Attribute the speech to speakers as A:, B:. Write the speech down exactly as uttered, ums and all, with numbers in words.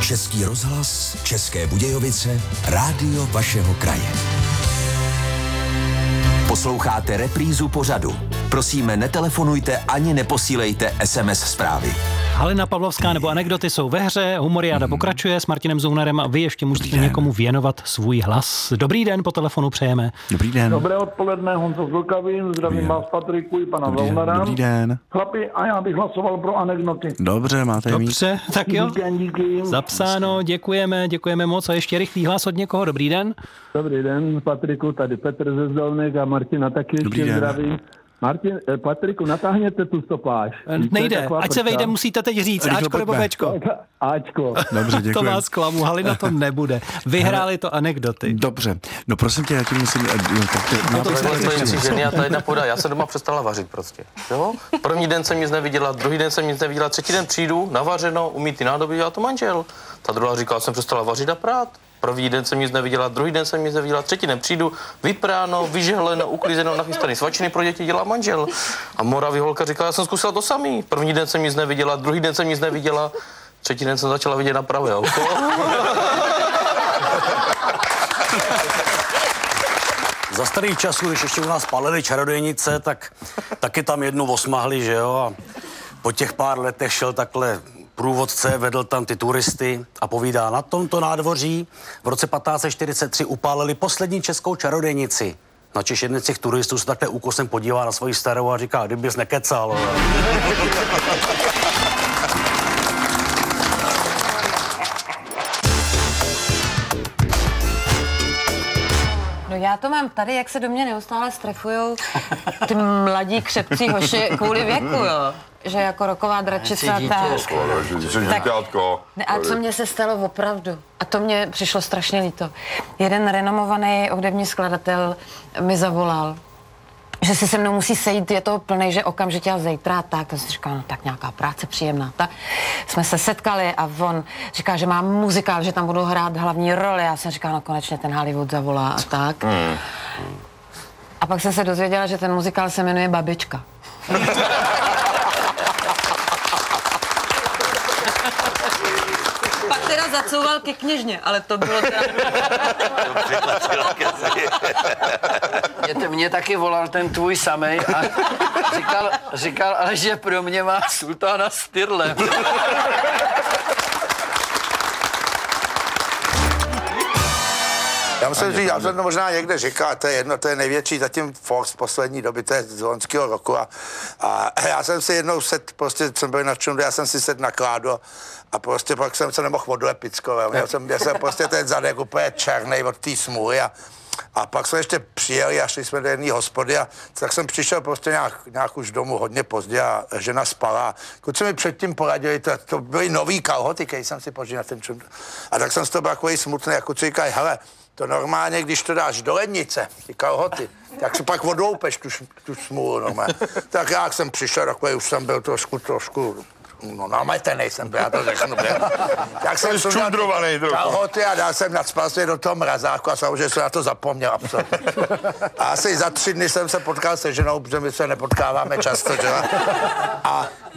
A: Český rozhlas, České Budějovice, rádio vašeho kraje. Posloucháte reprízu pořadu. Prosíme, netelefonujte ani neposílejte es em es zprávy.
B: Halina Pavlovská nebo anekdoty jsou ve hře, Humoriáda pokračuje s Martinem Zounarem a vy ještě můžete někomu věnovat svůj hlas. Dobrý den, po telefonu přejeme.
C: Dobrý den.
D: Dobré odpoledne, Honzo z Vlkavin, zdravím vás Patriku i pana Zounara.
C: Dobrý den.
D: Chlapi, a já bych hlasoval pro anekdoty.
C: Dobře, máte je mít.
B: Dobře, tak jo.
D: Díky, díky.
B: Zapsáno, děkujeme, děkujeme moc a ještě rychlý hlas od někoho. Dobrý den.
D: Dobrý den, Patriku, tady Petr ze Zdolnek a Martina taky
C: Dobrý
D: ještě
C: den.
D: zdravím. Martin, eh, Patriku, natáhněte tu stopáž.
B: Nejde, ať se vejde, musíte teď říct,
C: Rychle
B: Ačko nebo
C: pojďme.
B: Bčko.
D: Ačko.
C: Dobře,
B: To
C: děkuji.
B: vás klamu, Halina to nebude. Vyhráli to anekdoty.
C: Dobře, no prosím tě, já ti musím...
B: No to
E: To je ženy a ta jedna poda. Já jsem doma přestala vařit prostě. Jo? První den jsem nic neviděla, druhý den jsem nic neviděla, třetí den přijdu, navařeno, umí ty nádoby, dělá to manžel. Ta druhá říká, jsem přestala vařit a prát. První den jsem nic neviděla, druhý den jsem nic neviděla, třetí den přijdu, vypráno, vyžehleno, uklízeno, nachystaný svačiny pro děti dělá manžel. A moravý holka říká, já jsem zkusila to samý. První den jsem nic neviděla, druhý den jsem nic neviděla, třetí den jsem začala vidět na pravé oko.
F: Za starých časů, když ještě u nás palili čarodějnice, tak taky tam jednu osmahli, že jo, a po těch pár letech šel takhle průvodce, vedl tam ty turisty a povídá, na tomto nádvoří v roce patnáct set čtyřicet tři upálili poslední českou čarodějnici. Načež jeden z těch turistů se takhle úkosem podívá na svoji starou a říká, kdybys nekecal.
G: No já to mám tady, jak se do mě neustále strefujou ty mladí křepcí hoši kvůli věku, jo. Že jako roková dračice a tak. Ne, a co mě se stalo opravdu? A to mě přišlo strašně líto. Jeden renomovaný hudební skladatel mi zavolal, že si se mnou musí sejít, je toho plnej, že okamžitě a zítra, tak. To si říkala, no tak nějaká práce příjemná. Tak jsme se setkali a on říká, že má muzikál, že tam budou hrát hlavní roli. Já jsem říkala, no konečně ten Hollywood zavolá a tak. Hmm. A pak jsem se dozvěděla, že ten muzikál se jmenuje Babička. Pak teda zacouval ke kněžně, ale to bylo teda...
H: Mě, mě taky volal ten tvůj samej a říkal, říkal, ale že pro mě má sultána s tyrlem.
I: Já musím říct, já jsem to možná někde říkal, to je jedno, to je největší zatím Fox poslední doby, to je z loňského roku a, a já jsem si jednou set, prostě jsem byl na čundu, já jsem si set na kládu a prostě pak jsem se nemohl odlepit skoro. Já jsem, já jsem prostě ten zadek úplně černej od té smůly a A pak jsme ještě přijeli a šli jsme do jedné hospody a tak jsem přišel prostě nějak, nějak už domů hodně pozdě a žena spala. Kluci mi předtím poradili, to, to byly nový kalhoty, který jsem si požil na ten čund. A tak jsem z toho byl takový smutný a kluci říkají, hele, to normálně, když to dáš do lednice, ty kalhoty, tak si pak odloupeš tu, tu smůlu normálně. Tak já jsem přišel, takový už jsem byl trošku, trošku, no nametenej jsem byl, já to řeknu. Tak jsem
C: Čundrovaný trochu.
I: Kalhoty a dal jsem nadspal se do toho mrazáku a samozřejmě jsem na to zapomněl absolutně. A asi za tři dny jsem se potkal se ženou, protože my se nepotkáváme často, že? A